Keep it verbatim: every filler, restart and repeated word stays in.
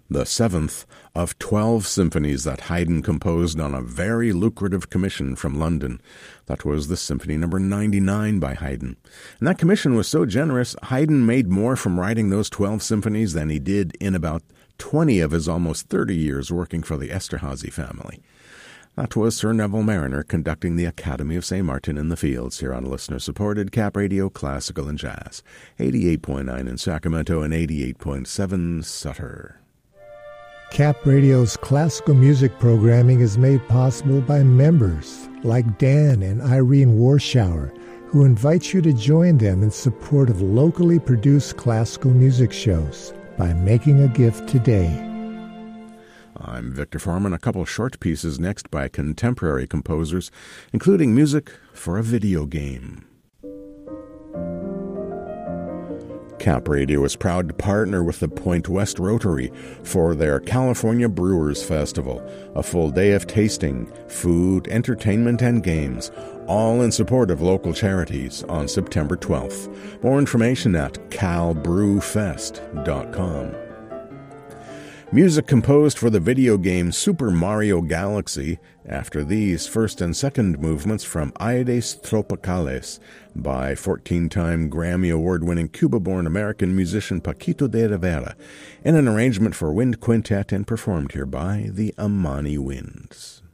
the seventh of twelve symphonies that Haydn composed on a very lucrative commission from London. That was the Symphony Number ninety-nine by Haydn. And that commission was so generous, Haydn made more from writing those twelve symphonies than he did in about twenty of his almost thirty years working for the Esterházy family. That was Sir Neville Marriner conducting the Academy of Saint Martin in the Fields here on listener-supported Cap Radio Classical and Jazz, eighty-eight point nine in Sacramento and eighty-eight point seven Sutter. Cap Radio's classical music programming is made possible by members like Dan and Irene Warschauer, who invite you to join them in support of locally produced classical music shows by making a gift today. I'm Victor Foreman. A couple short pieces next by contemporary composers, including music for a video game. Cap Radio is proud to partner with the Point West Rotary for their California Brewers Festival, a full day of tasting, food, entertainment, and games, all in support of local charities on September twelfth. More information at cal brew fest dot com. Music composed for the video game Super Mario Galaxy, after these first and second movements from Aires Tropicales by fourteen-time Grammy Award-winning Cuba-born American musician Paquito de Rivera, in an arrangement for wind quintet and performed here by the Amani Winds.